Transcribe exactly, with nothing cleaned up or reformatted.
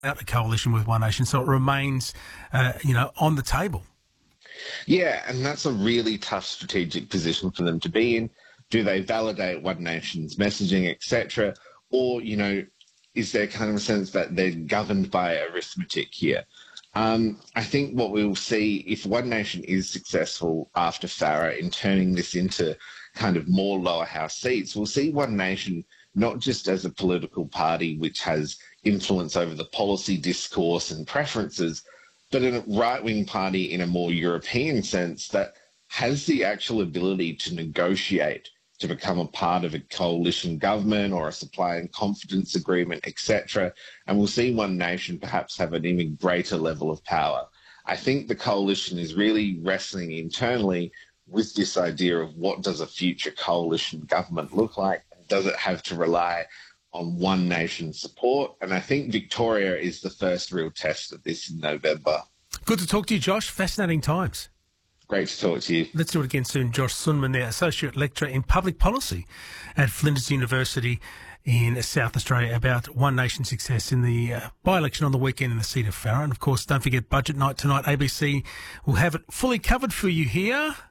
out a coalition with One Nation, so it remains, uh, you know, on the table. Yeah, and that's a really tough strategic position for them to be in. Do they validate One Nation's messaging, et cetera, or you know, is there kind of a sense that they're governed by arithmetic here? Um, I think what we'll see if One Nation is successful after Farah in turning this into kind of more lower house seats, we'll see One Nation not just as a political party which has influence over the policy discourse and preferences, but a right-wing party in a more European sense that has the actual ability to negotiate to become a part of a coalition government or a supply and confidence agreement, et cetera. And we'll see One Nation perhaps have an even greater level of power. I think the coalition is really wrestling internally with this idea of what does a future coalition government look like? Does it have to rely on One Nation support? And I think Victoria is the first real test of this in November. Good to talk to you, Josh. Fascinating times. Great to talk to you. Let's do it again soon. Josh Sundman there, Associate Lecturer in Public Policy at Flinders University in South Australia, about One Nation success in the uh, by-election on the weekend in the seat of Farah. And, of course, don't forget Budget Night tonight. A B C will have it fully covered for you here.